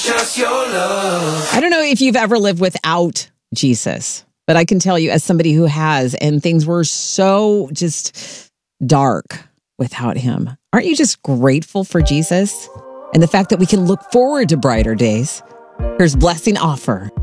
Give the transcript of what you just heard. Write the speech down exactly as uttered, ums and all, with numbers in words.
just your love. I don't know if you've ever lived without Jesus, but I can tell you as somebody who has, and things were so just dark without him. Aren't you just grateful for Jesus and the fact that we can look forward to brighter days? Here's Blessing Offer